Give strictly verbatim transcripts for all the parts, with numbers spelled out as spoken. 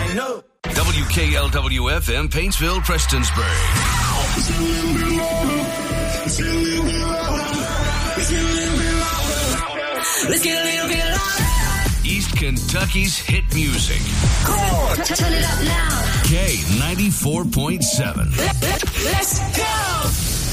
No. W K L W F M, Paintsville, Prestonsburg. Let's get a little bit louder. East Kentucky's hit music. Come on, t- turn it up now. K ninety-four point seven. Let, let, let's go.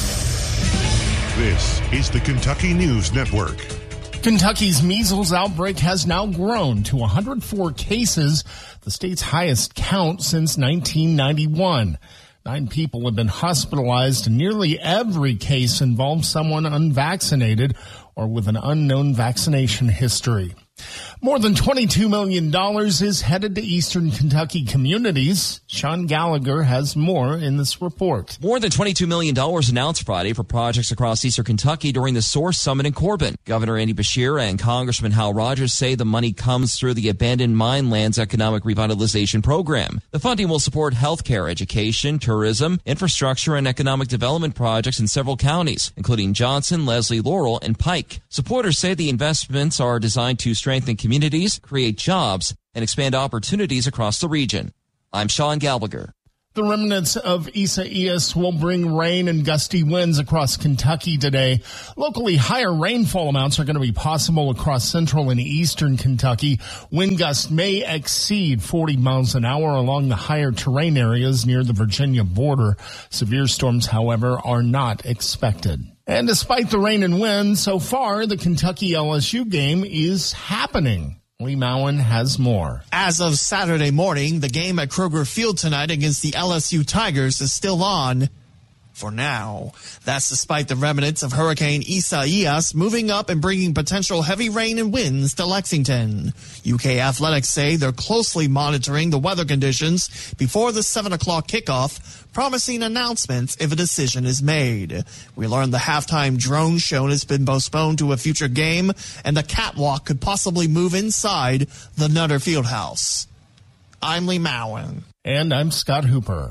This is the Kentucky News Network. Kentucky's measles outbreak has now grown to one hundred four cases, the state's highest count since nineteen ninety-one. Nine people have been hospitalized, and nearly every case involves someone unvaccinated or with an unknown vaccination history. More than twenty-two million dollars is headed to Eastern Kentucky communities. Sean Gallagher has more in this report. More than twenty-two million dollars announced Friday for projects across Eastern Kentucky during the Source Summit in Corbin. Governor Andy Beshear and Congressman Hal Rogers say the money comes through the Abandoned Mine Lands Economic Revitalization Program. The funding will support healthcare, education, tourism, infrastructure, and economic development projects in several counties, including Johnson, Leslie, Laurel, and Pike. Supporters say the investments are designed to strengthen communities, create jobs, and expand opportunities across the region. I'm Sean Gallagher. The remnants of Isaias will bring rain and gusty winds across Kentucky today. Locally, higher rainfall amounts are going to be possible across central and eastern Kentucky. Wind gusts may exceed forty miles an hour along the higher terrain areas near the Virginia border. Severe storms, however, are not expected. And despite the rain and wind, so far, the Kentucky L S U game is happening. Lee Mowen has more. As of Saturday morning, the game at Kroger Field tonight against the L S U Tigers is still on for now. That's despite the remnants of Hurricane Isaias moving up and bringing potential heavy rain and winds to Lexington. U K Athletics say they're closely monitoring the weather conditions before the seven o'clock kickoff, promising announcements if a decision is made. We learned the halftime drone show has been postponed to a future game, and the catwalk could possibly move inside the Nutter Fieldhouse. I'm Lee Mowen. And I'm Scott Hooper.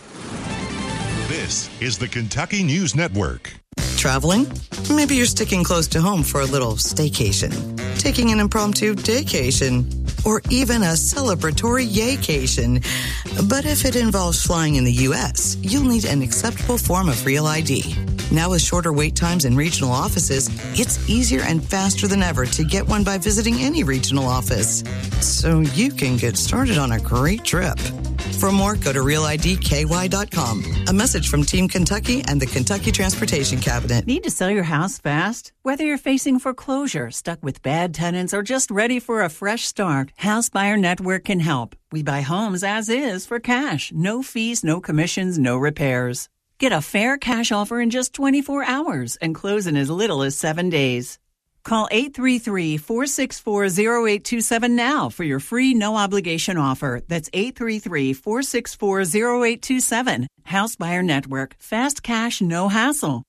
This is the Kentucky News Network. Traveling? Maybe you're sticking close to home for a little staycation, taking an impromptu daycation, or even a celebratory yaycation. But if it involves flying in the U S, you'll need an acceptable form of Real I D. Now with shorter wait times in regional offices, it's easier and faster than ever to get one by visiting any regional office. So you can get started on a great trip. For more, go to real I D K Y dot com. A message from Team Kentucky and the Kentucky Transportation Cabinet. Need to sell your house fast? Whether you're facing foreclosure, stuck with bad tenants, or just ready for a fresh start, House Buyer Network can help. We buy homes as is for cash. No fees, no commissions, no repairs. Get a fair cash offer in just twenty-four hours and close in as little as seven days. Call eight three three, four six four, zero eight two seven now for your free no-obligation offer. That's eight three three, four six four, zero eight two seven. House Buyer Network. Fast cash, no hassle.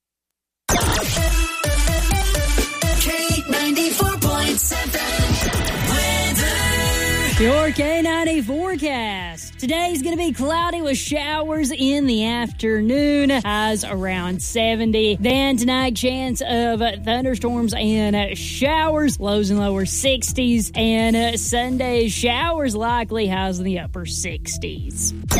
K ninety-four point seven. Your K ninety forecast. Today's going to be cloudy with showers in the afternoon. Highs around seventy. Then tonight, chance of thunderstorms and showers. Lows and lower sixties. And Sunday, showers likely. Highs in the upper sixties.